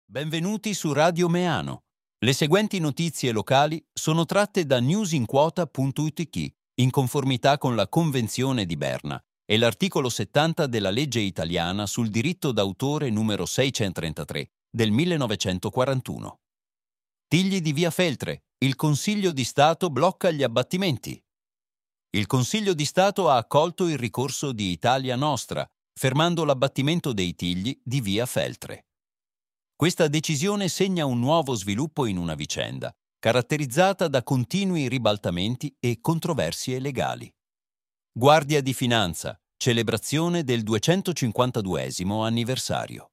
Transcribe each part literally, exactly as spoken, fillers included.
Benvenuti su Radio Meano. Le seguenti notizie locali sono tratte da newsinquota punto it in conformità con la Convenzione di Berna e l'articolo settanta della legge italiana sul diritto d'autore numero seicentotrentatré del millenovecentoquarantuno. Tigli di Via Feltre. Il Consiglio di Stato blocca gli abbattimenti. Il Consiglio di Stato ha accolto il ricorso di Italia Nostra, fermando l'abbattimento dei tigli di Via Feltre. Questa decisione segna un nuovo sviluppo in una vicenda, caratterizzata da continui ribaltamenti e controversie legali. Guardia di Finanza, celebrazione del duecentocinquantaduesimo anniversario.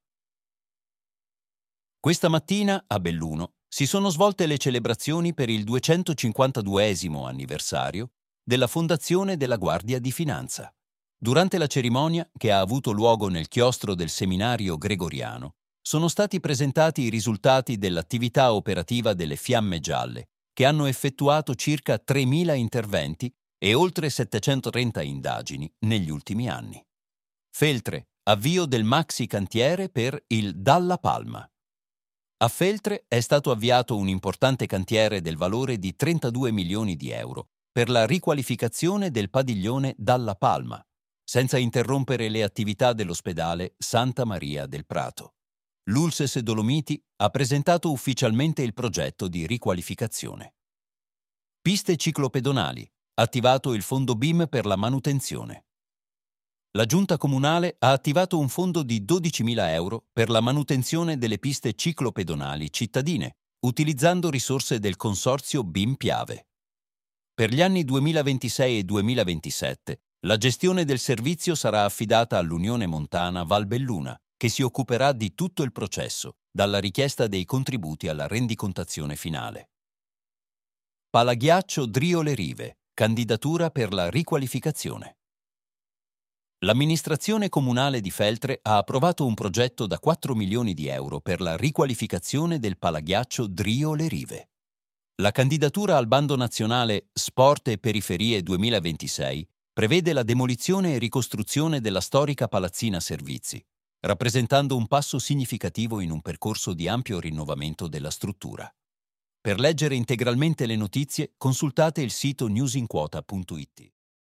Questa mattina, a Belluno, si sono svolte le celebrazioni per il duecentocinquantaduesimo anniversario della fondazione della Guardia di Finanza. Durante la cerimonia, che ha avuto luogo nel chiostro del Seminario Gregoriano, sono stati presentati i risultati dell'attività operativa delle Fiamme Gialle, che hanno effettuato circa tremila interventi e oltre settecentotrenta indagini negli ultimi anni. Feltre, avvio del maxi cantiere per il Dalla Palma. A Feltre è stato avviato un importante cantiere del valore di trentadue milioni di euro per la riqualificazione del padiglione Dalla Palma, senza interrompere le attività dell'ospedale Santa Maria del Prato. L'U L S S Dolomiti ha presentato ufficialmente il progetto di riqualificazione. Piste ciclopedonali. Attivato il fondo B I M per la manutenzione. La Giunta Comunale ha attivato un fondo di dodicimila euro per la manutenzione delle piste ciclopedonali cittadine, utilizzando risorse del consorzio B I M Piave. Per gli anni duemilaventisei e duemilaventisette, la gestione del servizio sarà affidata all'Unione Montana Valbelluna, che si occuperà di tutto il processo, dalla richiesta dei contributi alla rendicontazione finale. Palaghiaccio Drio Le Rive, candidatura per la riqualificazione. L'amministrazione comunale di Feltre ha approvato un progetto da quattro milioni di euro per la riqualificazione del Palaghiaccio Drio Le Rive. La candidatura al bando nazionale Sport e Periferie duemilaventisei prevede la demolizione e ricostruzione della storica palazzina Servizi, rappresentando un passo significativo in un percorso di ampio rinnovamento della struttura. Per leggere integralmente le notizie, consultate il sito newsinquota punto it.